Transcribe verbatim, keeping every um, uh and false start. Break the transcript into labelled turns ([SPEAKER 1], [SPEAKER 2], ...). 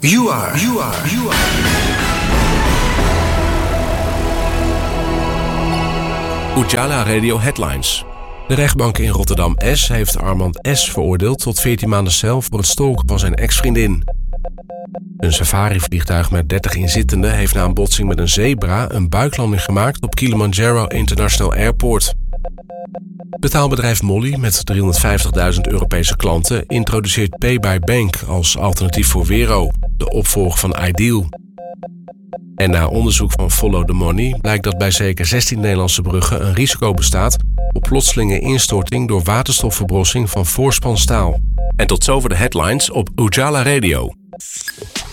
[SPEAKER 1] You are, you are, you are.
[SPEAKER 2] Ujala Radio Headlines. De rechtbank in Rotterdam-S heeft Armand S. veroordeeld tot veertien maanden cel voor het stalken van zijn ex-vriendin. Een safarivliegtuig met dertig inzittenden heeft na een botsing met een zebra een buiklanding gemaakt op Kilimanjaro International Airport. Betaalbedrijf Molly met driehonderdvijftigduizend Europese klanten introduceert Pay by Bank als alternatief voor Wero, de opvolger van Ideal. En na onderzoek van Follow the Money blijkt dat bij zeker zestien Nederlandse bruggen een risico bestaat op plotselinge instorting door waterstofverbrossing van voorspanstaal. En tot zover de headlines op Ujala Radio.